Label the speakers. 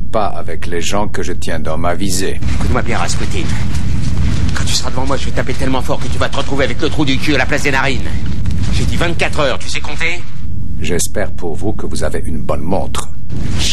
Speaker 1: pas avec les gens que je tiens dans ma visée.
Speaker 2: Écoute-moi bien, Rasputin. Quand tu seras devant moi, je vais taper tellement fort que tu vas te retrouver avec le trou du cul à la place des narines. J'ai dit 24 heures, tu sais compter?
Speaker 1: J'espère pour vous que vous avez une bonne montre.